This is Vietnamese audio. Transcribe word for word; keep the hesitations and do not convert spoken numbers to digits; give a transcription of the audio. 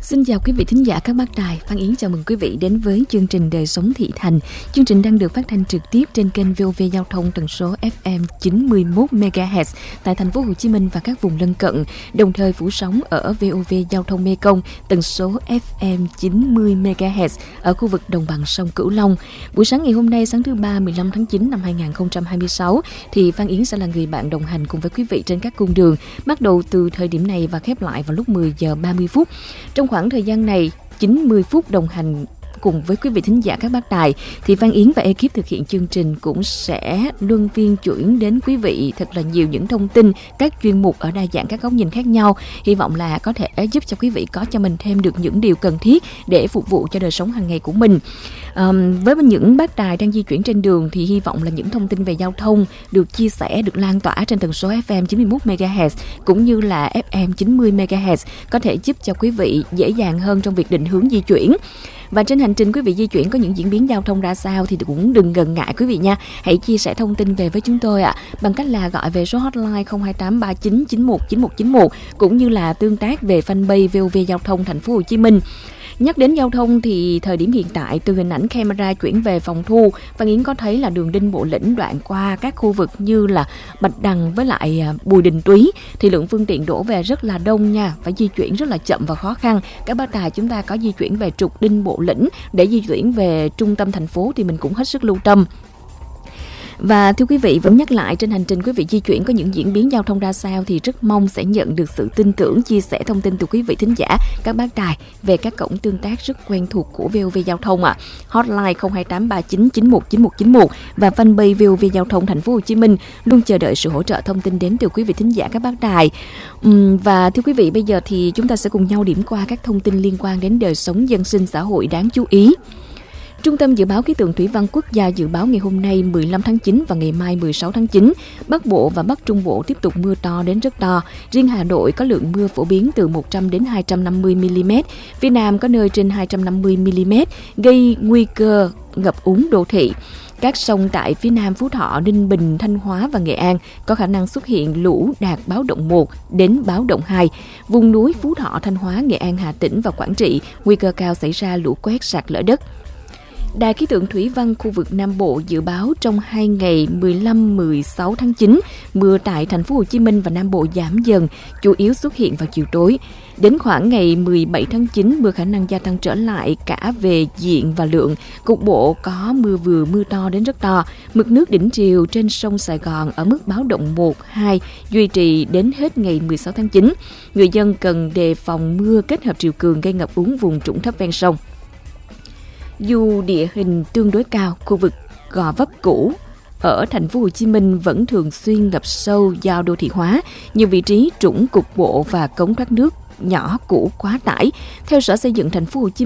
Xin chào quý vị thính giả các bác đài, Phan Yến chào mừng quý vị đến với chương trình Đời sống thị thành. Chương trình đang được phát thanh trực tiếp trên kênh vê o vê Giao thông tần số ép em chín mươi mốt mê ga héc tại thành phố Hồ Chí Minh và các vùng lân cận, đồng thời phủ sóng ở vê o vê Giao thông Mê Công tần số ép em chín mươi mê ga héc ở khu vực đồng bằng sông Cửu Long. Buổi sáng ngày hôm nay, sáng thứ ba mười lăm tháng chín năm hai nghìn không trăm hai mươi sáu, thì Phan Yến sẽ là người bạn đồng hành cùng với quý vị trên các cung đường, bắt đầu từ thời điểm này và khép lại vào lúc mười giờ ba mươi phút. Trong khoảng thời gian này, chín mươi phút đồng hành cùng với quý vị thính giả các bác đài, thì Phan Yến và ekip thực hiện chương trình cũng sẽ luân phiên chuyển đến quý vị thật là nhiều những thông tin, các chuyên mục ở đa dạng các góc nhìn khác nhau. Hy vọng là có thể giúp cho quý vị có cho mình thêm được những điều cần thiết để phục vụ cho đời sống hàng ngày của mình. Um, với những bác đài đang di chuyển trên đường thì hy vọng là những thông tin về giao thông được chia sẻ, được lan tỏa trên tần số ép em chín mươi mốt mê ga héc cũng như là ép em chín mươi mê ga héc có thể giúp cho quý vị dễ dàng hơn trong việc định hướng di chuyển. Và trên hành trình quý vị di chuyển có những diễn biến giao thông ra sao thì cũng đừng ngần ngại quý vị nha. Hãy chia sẻ thông tin về với chúng tôi ạ, à, bằng cách là gọi về số hotline không hai tám ba chín chín một chín một chín một cũng như là tương tác về fanpage vê o vê Giao thông thành phố Hồ Chí Minh. Nhắc đến giao thông thì thời điểm hiện tại, từ hình ảnh camera chuyển về phòng thu, Phan Yến có thấy là đường Đinh Bộ Lĩnh đoạn qua các khu vực như là Bạch Đằng với lại Bùi Đình Túy thì lượng phương tiện đổ về rất là đông nha, phải di chuyển rất là chậm và khó khăn. Các bác đài chúng ta có di chuyển về trục Đinh Bộ Lĩnh để di chuyển về trung tâm thành phố thì mình cũng hết sức lưu tâm. Và thưa quý vị, vẫn nhắc lại, trên hành trình quý vị di chuyển có những diễn biến giao thông ra sao thì rất mong sẽ nhận được sự tin tưởng, chia sẻ thông tin từ quý vị thính giả các bác đài về các cổng tương tác rất quen thuộc của vê o vê Giao thông ạ. À. Hotline không hai tám ba chín chín một chín một chín một và fanpage vê o vê Giao thông thành phố Hồ Chí Minh luôn chờ đợi sự hỗ trợ thông tin đến từ quý vị thính giả các bác đài. Uhm, và thưa quý vị, bây giờ thì chúng ta sẽ cùng nhau điểm qua các thông tin liên quan đến đời sống dân sinh xã hội đáng chú ý. Trung tâm Dự báo Khí tượng Thủy văn Quốc gia dự báo ngày hôm nay mười lăm tháng chín và ngày mai mười sáu tháng chín, Bắc Bộ và Bắc Trung Bộ tiếp tục mưa to đến rất to. Riêng Hà Nội có lượng mưa phổ biến từ một trăm đến hai trăm năm mươi mi-li-mét, phía Nam có nơi trên hai trăm năm mươi mi-li-mét, gây nguy cơ ngập úng đô thị. Các sông tại phía Nam Phú Thọ, Ninh Bình, Thanh Hóa và Nghệ An có khả năng xuất hiện lũ đạt báo động một đến báo động hai. Vùng núi Phú Thọ, Thanh Hóa, Nghệ An, Hà Tĩnh và Quảng Trị nguy cơ cao xảy ra lũ quét, sạt lở đất. Đài khí tượng thủy văn khu vực Nam Bộ dự báo trong hai ngày mười lăm mười sáu tháng chín, mưa tại thành phố Hồ Chí Minh và Nam Bộ giảm dần, chủ yếu xuất hiện vào chiều tối. Đến khoảng ngày mười bảy tháng chín, mưa khả năng gia tăng trở lại cả về diện và lượng. Cục bộ có mưa vừa mưa to đến rất to. Mực nước đỉnh triều trên sông Sài Gòn ở mức báo động một, hai duy trì đến hết ngày mười sáu tháng chín. Người dân cần đề phòng mưa kết hợp triều cường gây ngập úng vùng trũng thấp ven sông. Dù địa hình tương đối cao, khu vực Gò Vấp cũ ở thành phố Hồ Chí Minh vẫn thường xuyên ngập sâu do đô thị hóa, nhiều vị trí trũng cục bộ và cống thoát nước nhỏ cũ quá tải. Theo Sở Xây dựng thành phố Hồ Chí